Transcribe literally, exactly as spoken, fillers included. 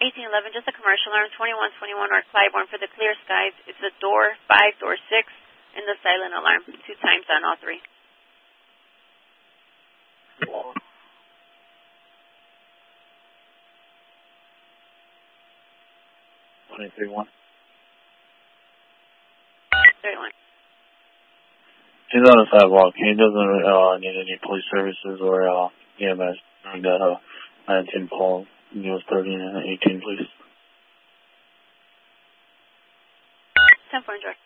eighteen eleven, just a commercial alarm, twenty-one twenty-one North Clybourne for the clear skies. It's a door five, door six, and the silent alarm. Two times on all three. twenty-three one. thirty-one. He's on the sidewalk. He doesn't uh, need any police services or uh, E M S during that uh, nineteen call. He was thirteen and eighteen, please. ten four, enjoy.